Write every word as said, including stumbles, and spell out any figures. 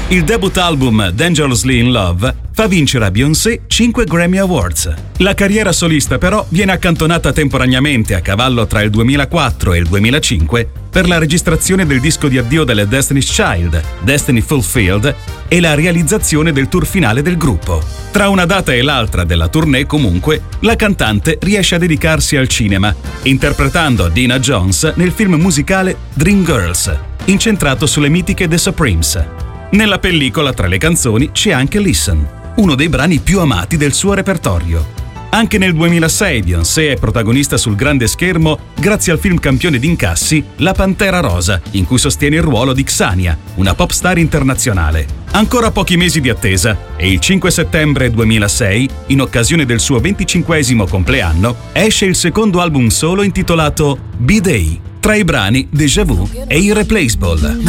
Il debut album Dangerously in Love fa vincere a Beyoncé cinque Grammy Awards. La carriera solista però viene accantonata temporaneamente a cavallo tra il duemilaquattro e il duemilacinque per la registrazione del disco di addio delle Destiny's Child, Destiny Fulfilled, e la realizzazione del tour finale del gruppo. Tra una data e l'altra della tournée, comunque, la cantante riesce a dedicarsi al cinema, interpretando Dina Jones nel film musicale Dreamgirls, incentrato sulle mitiche The Supremes. Nella pellicola, tra le canzoni, c'è anche Listen, uno dei brani più amati del suo repertorio. Anche nel duemilasei Beyoncé è protagonista sul grande schermo grazie al film campione d'incassi La Pantera Rosa, in cui sostiene il ruolo di Xania, una pop star internazionale. Ancora pochi mesi di attesa e il cinque settembre duemilasei, in occasione del suo venticinquesimo compleanno, esce il secondo album solo intitolato B-Day. Tra i brani Déjà Vu e Irreplaceable.